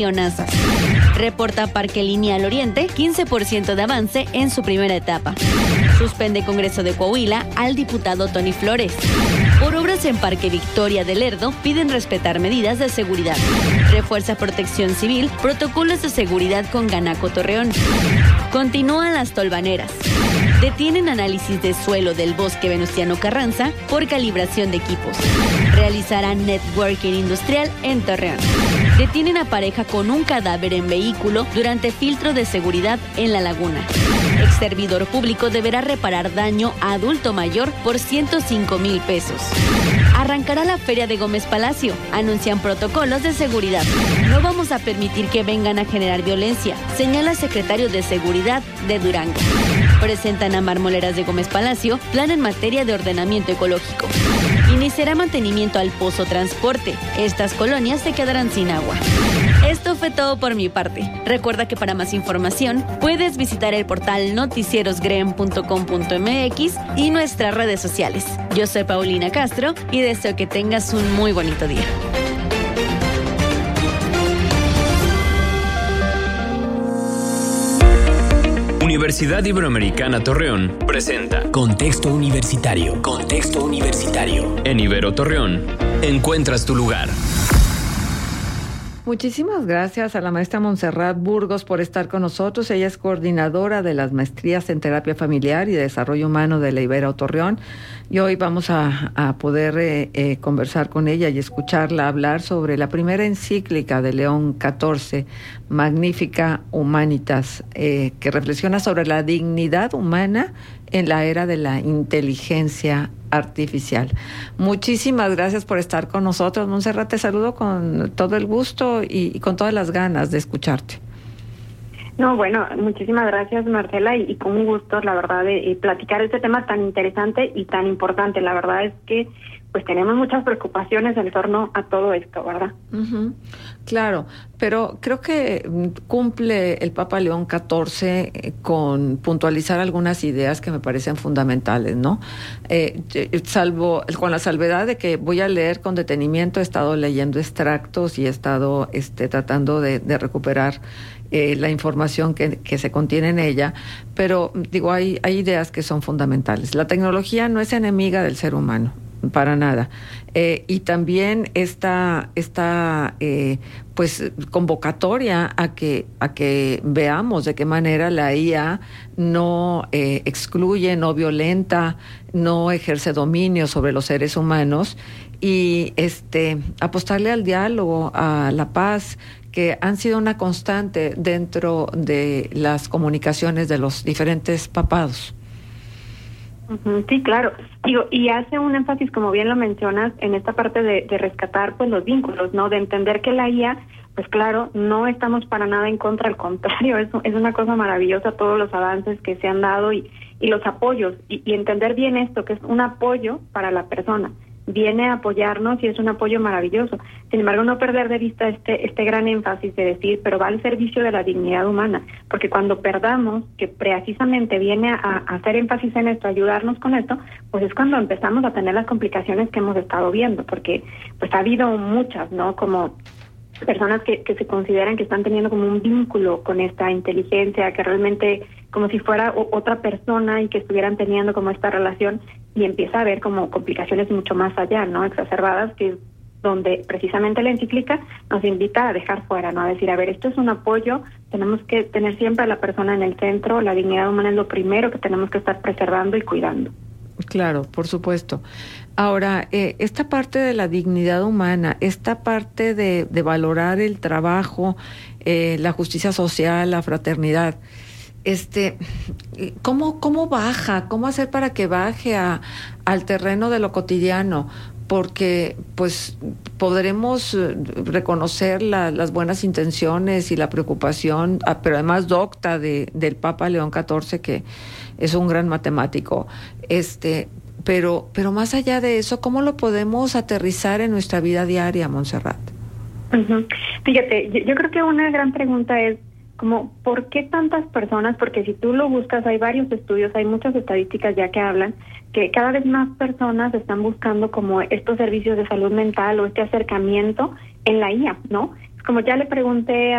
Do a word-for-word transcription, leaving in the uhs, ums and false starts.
NASA. Reporta Parque Lineal Oriente quince por ciento de avance en su primera etapa. Suspende Congreso de Coahuila al diputado Tony Flores. Por obras en Parque Victoria de Lerdo piden respetar medidas de seguridad. Refuerza Protección Civil, protocolos de seguridad con Ganaco Torreón. Continúan las tolvaneras. Detienen análisis de suelo del bosque Venustiano Carranza por calibración de equipos. Realizarán networking industrial en Torreón. Detienen a pareja con un cadáver en vehículo durante filtro de seguridad en La Laguna. Ex servidor público deberá reparar daño a adulto mayor por ciento cinco mil pesos. Arrancará la feria de Gómez Palacio. Anuncian protocolos de seguridad. No vamos a permitir que vengan a generar violencia, señala secretario de Seguridad de Durango. Presentan a Marmoleras de Gómez Palacio plan en materia de ordenamiento ecológico. Iniciará mantenimiento al Pozo Transporte. Estas colonias se quedarán sin agua. Esto fue todo por mi parte. Recuerda que para más información puedes visitar el portal noticierosgreen punto com punto m x y nuestras redes sociales. Yo soy Paulina Castro y deseo que tengas un muy bonito día. Universidad Iberoamericana Torreón presenta Contexto Universitario. Contexto Universitario. En Ibero Torreón encuentras tu lugar. Muchísimas gracias a la maestra Montserrat Burgos por estar con nosotros. Ella es coordinadora de las maestrías en terapia familiar y desarrollo humano de la Ibero Torreón. Y hoy vamos a, a poder eh, eh, conversar con ella y escucharla hablar sobre la primera encíclica de León catorce, Magnificat Humanitas, eh, que reflexiona sobre la dignidad humana en la era de la inteligencia artificial. Muchísimas gracias por estar con nosotros, Montserrat. Te saludo con todo el gusto y, y con todas las ganas de escucharte. No, bueno, muchísimas gracias, Marcela, y, y con un gusto, la verdad, de, de platicar este tema tan interesante y tan importante. La verdad es que pues tenemos muchas preocupaciones en torno a todo esto, ¿verdad? Uh-huh. Claro, pero creo que cumple el Papa León catorce con puntualizar algunas ideas que me parecen fundamentales, ¿no? Eh, salvo, con la salvedad de que voy a leer con detenimiento, he estado leyendo extractos y he estado este, tratando de, de recuperar eh, la información que, que se contiene en ella, pero digo, hay, hay ideas que son fundamentales. La tecnología no es enemiga del ser humano, para nada. Eh, y también esta, esta eh, pues convocatoria a que, a que veamos de qué manera la I A no eh, excluye, no violenta, no ejerce dominio sobre los seres humanos, y este apostarle al diálogo, a la paz, que han sido una constante dentro de las comunicaciones de los diferentes papados. Sí, claro. Digo, y hace un énfasis, como bien lo mencionas, en esta parte de, de rescatar pues los vínculos, ¿no? De entender que la I A, pues claro, no estamos para nada en contra, al contrario, es, es una cosa maravillosa todos los avances que se han dado y, y los apoyos, y, y entender bien esto, que es un apoyo para la persona. Viene a apoyarnos y es un apoyo maravilloso. Sin embargo, no perder de vista este este gran énfasis de decir, pero va al servicio de la dignidad humana, porque cuando perdamos, que precisamente viene a, a hacer énfasis en esto, ayudarnos con esto, pues es cuando empezamos a tener las complicaciones que hemos estado viendo, porque pues ha habido muchas, ¿no? Como personas que, que se consideran que están teniendo como un vínculo con esta inteligencia, que realmente como si fuera o, otra persona y que estuvieran teniendo como esta relación, y empieza a haber como complicaciones mucho más allá, ¿no? Exacerbadas, que es donde precisamente la encíclica nos invita a dejar fuera, ¿no? A decir, a ver, esto es un apoyo, tenemos que tener siempre a la persona en el centro, la dignidad humana es lo primero que tenemos que estar preservando y cuidando. Claro, por supuesto. Ahora, eh, esta parte de la dignidad humana, esta parte de, de valorar el trabajo, eh, la justicia social, la fraternidad, este, ¿cómo, cómo baja? ¿Cómo hacer para que baje a, al terreno de lo cotidiano? Porque pues podremos reconocer la, las buenas intenciones y la preocupación, pero además docta de, del Papa León catorce, que es un gran matemático, este, pero, pero más allá de eso, ¿cómo lo podemos aterrizar en nuestra vida diaria, Montserrat? Uh-huh. Fíjate, yo, yo creo que una gran pregunta es como, ¿por qué tantas personas? Porque si tú lo buscas, hay varios estudios, hay muchas estadísticas ya que hablan que cada vez más personas están buscando como estos servicios de salud mental o este acercamiento en la I A, ¿no? como ya le pregunté